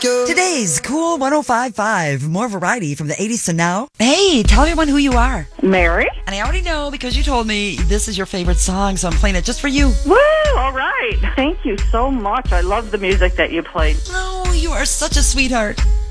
Today's Cool 105.5. More variety from the 80s to now. Hey, tell everyone who you are. Mary? And I already know because you told me this is your favorite song, so I'm playing it just for you. Woo! All right. Thank you so much. I love the music that you played. Oh, you are such a sweetheart.